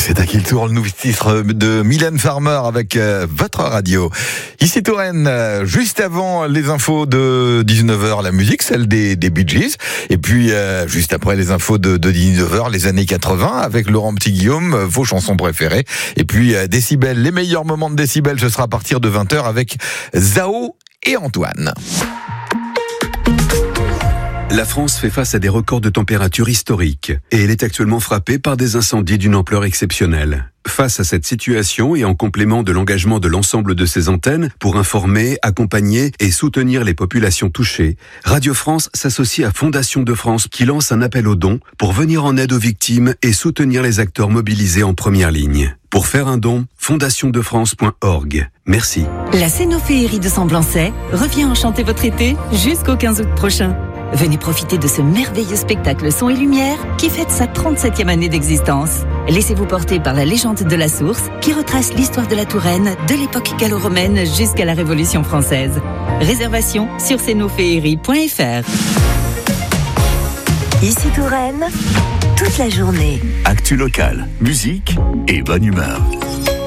C'est à qui le tour, le nouveau titre de Mylène Farmer avec votre radio. Ici Touraine, juste avant les infos de 19h, la musique, celle des Bee Gees. Et puis, juste après les infos de 19h, les années 80, avec Laurent Petit-Guillaume, vos chansons préférées. Et puis, Décibel, les meilleurs moments de Décibel, ce sera à partir de 20h avec Zao et Antoine. La France fait face à des records de température historiques et elle est actuellement frappée par des incendies d'une ampleur exceptionnelle. Face à cette situation et en complément de l'engagement de l'ensemble de ses antennes pour informer, accompagner et soutenir les populations touchées, Radio France s'associe à Fondation de France qui lance un appel aux dons pour venir en aide aux victimes et soutenir les acteurs mobilisés en première ligne. Pour faire un don, fondationdefrance.org. Merci. La Cénophéerie de Semblançay revient enchanter votre été jusqu'au 15 août prochain. Venez profiter de ce merveilleux spectacle son et lumière qui fête sa 37e année d'existence. Laissez-vous porter par la légende de la source qui retrace l'histoire de la Touraine de l'époque gallo-romaine jusqu'à la Révolution française. Réservation sur cénophéerie.fr. Ici Touraine, toute la journée. Actu local, musique et bonne humeur.